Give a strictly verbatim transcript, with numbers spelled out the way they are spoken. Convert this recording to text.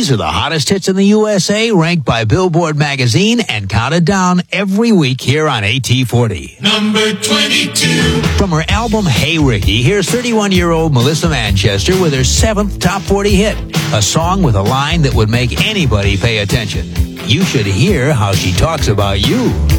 These are the hottest hits in the U S A, ranked by Billboard magazine and counted down every week here on A T forty. Number twenty-two. From her album Hey Ricky, here's thirty-one-year-old Melissa Manchester with her seventh top forty hit, a song with a line that would make anybody pay attention. You should hear how she talks about you.